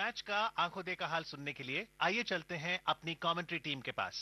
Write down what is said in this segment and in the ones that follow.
Match का आंखों देखा हाल सुनने के लिए आइए चलते हैं अपनी कमेंट्री टीम के पास।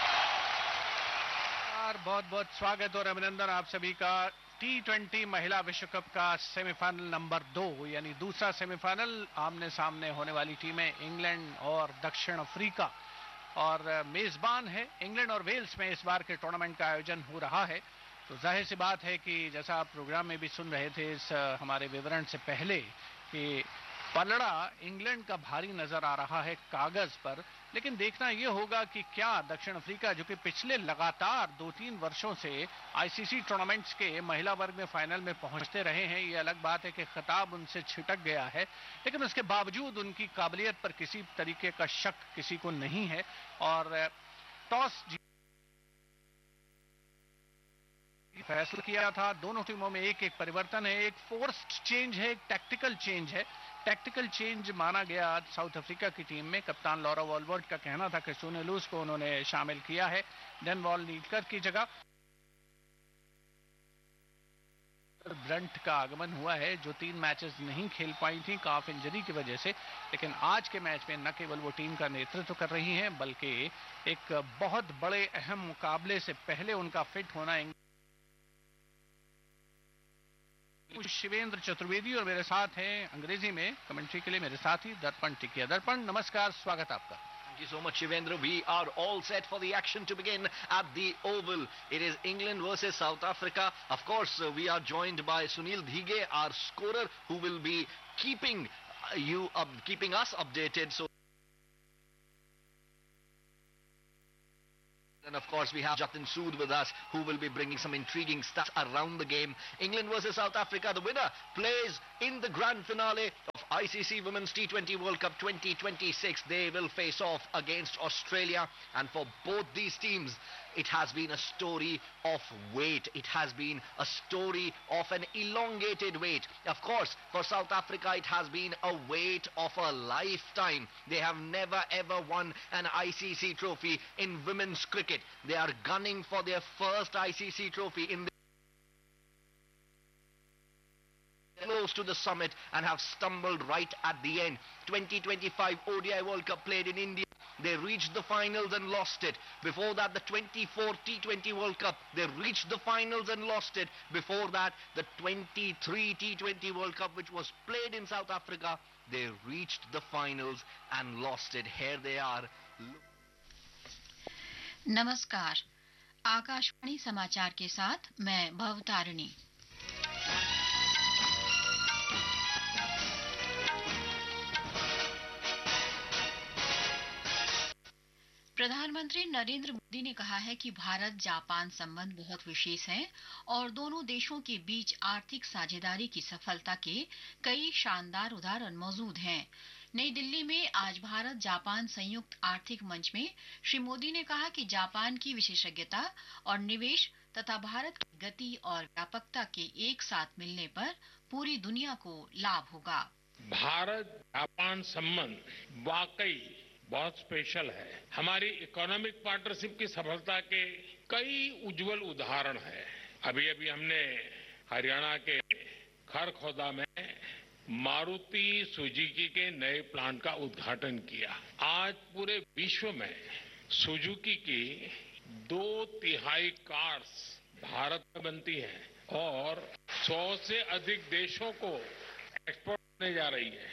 बहुत बहुत स्वागत और अभिनंदन आप सभी का T20 महिला विश्व कप का सेमीफाइनल नंबर 2 यानी दूसरा सेमीफाइनल। आमने सामने होने वाली टीमें इंग्लैंड और दक्षिण अफ्रीका और मेजबान है इंग्लैंड और वेल्स में इस बार के टूर्नामेंट का आयोजन हो रहा है। तो जाहिर सी बात है कि जैसा आप प्रोग्राम में भी सुन रहे थे इस हमारे विवरण से पहले कि पलड़ा इंग्लैंड का भारी नजर आ रहा है कागज पर, लेकिन देखना यह होगा कि क्या दक्षिण अफ्रीका जो कि पिछले लगातार 2-3 वर्षों से आईसीसी टूर्नामेंट्स के महिला वर्ग में फाइनल में पहुंचते रहे हैं, ये अलग बात है कि खिताब उनसे छिटक गया है, लेकिन उसके बावजूद उनकी काबिलियत पर किसी तरीके का शक किसी को नहीं है। और टॉस फैसला किया था। दोनों टीमों में एक एक परिवर्तन है, एक फोर्स्ड चेंज है, एक टैक्टिकल चेंज है। टैक्टिकल चेंज माना गया साउथ अफ्रीका की टीम में। कप्तान लॉरा वॉलवर्ट का कहना था कि सुनेलूस को उन्होंने शामिल किया है डेन वॉल नीडकर की जगह। ब्रंट का आगमन हुआ है जो 3 मैचेस नहीं खेल पाई थी काफ इंजरी की वजह से, लेकिन आज के मैच में न केवल वो टीम का नेतृत्व कर रही हैं बल्कि एक बहुत बड़े अहम मुकाबले से पहले उनका फिट होना। शिवेंद्र चतुर्वेदी और मेरे साथ हैं अंग्रेजी में कमेंट्री के लिए मेरे साथी दर्पण टिकिया। दर्पण नमस्कार, स्वागत आपका। Thank you so much, Shivendra. We are all set for the action to begin at the Oval. It is England versus South Africa. Of course, we are joined by Sunil Dhige, our scorer, who will be keeping us updated. So. And of course we have Jatin Sood with us, who will be bringing some intriguing stats around the game. England versus South Africa. The winner plays in the grand finale of ICC Women's T20 World Cup 2026. They will face off against Australia, and for both these teams it has been a story of wait. It has been a story of an elongated wait. Of course, for South Africa it has been a wait of a lifetime. They have never ever won an ICC trophy in women's cricket. They are gunning for their first ICC trophy in the close to the summit and have stumbled right at the end. 2025 ODI World Cup played in India. They reached the finals and lost it. Before that, the 24 T20 World Cup, they reached the finals and lost it. Before that, the 23 T20 World Cup, which was played in South Africa, they reached the finals and lost it. Here they are. नमस्कार, आकाशवाणी समाचार के साथ मैं भवतारिणी। प्रधानमंत्री नरेंद्र मोदी ने कहा है कि भारत जापान संबंध बहुत विशेष हैं और दोनों देशों के बीच आर्थिक साझेदारी की सफलता के कई शानदार उदाहरण मौजूद हैं। नई दिल्ली में आज भारत जापान संयुक्त आर्थिक मंच में श्री मोदी ने कहा कि जापान की विशेषज्ञता और निवेश तथा भारत की गति और व्यापकता के एक साथ मिलने पर पूरी दुनिया को लाभ होगा। भारत जापान संबंध वाकई बहुत स्पेशल है। हमारी इकोनॉमिक पार्टनरशिप की सफलता के कई उज्जवल उदाहरण हैं। अभी अभी हमने हरियाणा के खरखौदा में मारुति सुजुकी के नए प्लांट का उद्घाटन किया। आज पूरे विश्व में सुजुकी की 2/3 कार्स भारत में बनती हैं और 100 से अधिक देशों को एक्सपोर्ट करने जा रही है।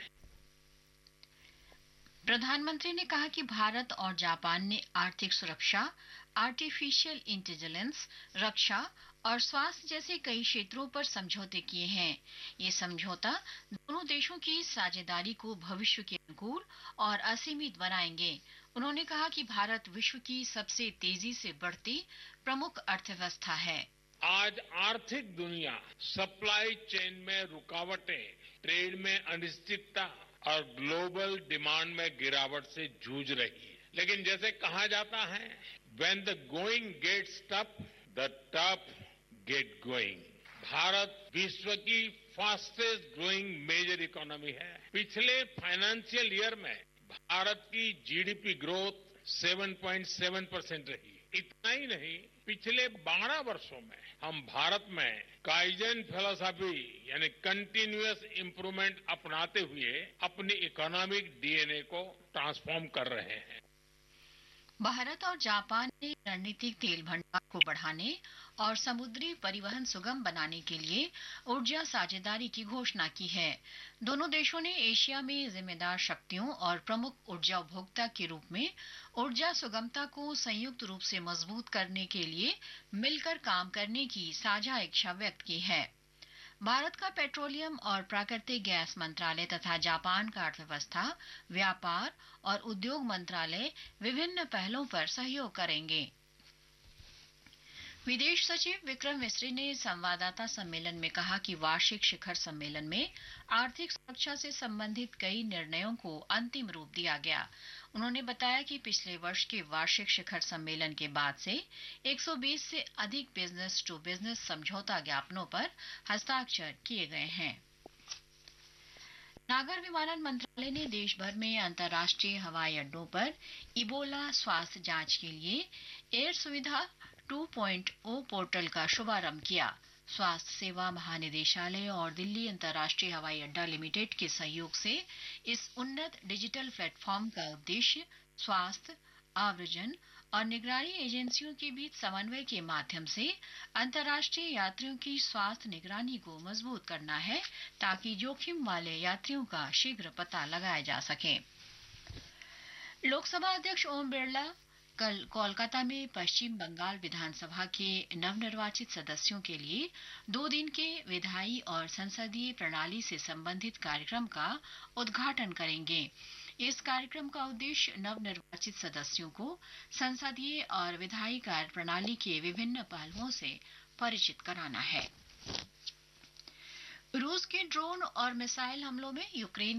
प्रधानमंत्री ने कहा कि भारत और जापान ने आर्थिक सुरक्षा, आर्टिफिशियल इंटेलिजेंस, रक्षा और स्वास्थ्य जैसे कई क्षेत्रों पर समझौते किए हैं। ये समझौता दोनों देशों की साझेदारी को भविष्य के अनुकूल और असीमित बनाएंगे। उन्होंने कहा कि भारत विश्व की सबसे तेजी से बढ़ती प्रमुख अर्थव्यवस्था है। आज आर्थिक दुनिया सप्लाई चेन में रुकावटें, ट्रेड में अनिश्चितता और ग्लोबल डिमांड में गिरावट से जूझ रही है। लेकिन जैसे कहा जाता है, when the going gets tough, the tough get going. Bharat विश्व की फास्टेस्ट ग्रोइंग मेजर इकोनॉमी है। पिछले फाइनेंशियल ईयर में भारत की जीडीपी ग्रोथ 7.7% रही। इतना ही नहीं, पिछले 12 वर्षों में हम भारत में काइजन फिलॉसफी यानी कंटिन्यूअस इंप्रूवमेंट अपनाते हुए अपनी इकोनॉमिक डीएनए को ट्रांसफॉर्म कर रहे हैं। भारत और जापान ने रणनीतिक तेल भंडार को बढ़ाने और समुद्री परिवहन सुगम बनाने के लिए ऊर्जा साझेदारी की घोषणा की है। दोनों देशों ने एशिया में जिम्मेदार शक्तियों और प्रमुख ऊर्जा उपभोक्ता के रूप में ऊर्जा सुगमता को संयुक्त रूप से मजबूत करने के लिए मिलकर काम करने की साझा इच्छा व्यक्त की है। भारत का पेट्रोलियम और प्राकृतिक गैस मंत्रालय तथा जापान का अर्थव्यवस्था, व्यापार और उद्योग मंत्रालय विभिन्न पहलों पर सहयोग करेंगे। विदेश सचिव विक्रम मिस्री ने संवाददाता सम्मेलन में कहा कि वार्षिक शिखर सम्मेलन में आर्थिक सुरक्षा से संबंधित कई निर्णयों को अंतिम रूप दिया गया। उन्होंने बताया कि पिछले वर्ष के वार्षिक शिखर सम्मेलन के बाद से 120 से अधिक बिजनेस टू बिजनेस समझौता ज्ञापनों पर हस्ताक्षर किए गए हैं। नागर विमानन मंत्रालय ने देश भर में अंतर्राष्ट्रीय हवाई अड्डों पर इबोला स्वास्थ्य जांच के लिए एयर सुविधा 2.0 पोर्टल का शुभारंभ किया। स्वास्थ्य सेवा महानिदेशालय और दिल्ली अंतर्राष्ट्रीय हवाई अड्डा लिमिटेड के सहयोग से इस उन्नत डिजिटल प्लेटफॉर्म का उद्देश्य स्वास्थ्य, आव्रजन और निगरानी एजेंसियों के बीच समन्वय के माध्यम से अंतर्राष्ट्रीय यात्रियों की स्वास्थ्य निगरानी को मजबूत करना है, ताकि जोखिम वाले यात्रियों का शीघ्र पता लगाया जा सके। लोकसभा अध्यक्ष ओम बिरला कल कोलकाता में पश्चिम बंगाल विधानसभा के नवनिर्वाचित सदस्यों के लिए 2 दिन के विधायी और संसदीय प्रणाली से संबंधित कार्यक्रम का उद्घाटन करेंगे। इस कार्यक्रम का उद्देश्य नवनिर्वाचित सदस्यों को संसदीय और विधायी कार्य प्रणाली के विभिन्न पहलुओं से परिचित कराना है। रूस के ड्रोन और मिसाइल हमलों में यूक्रेन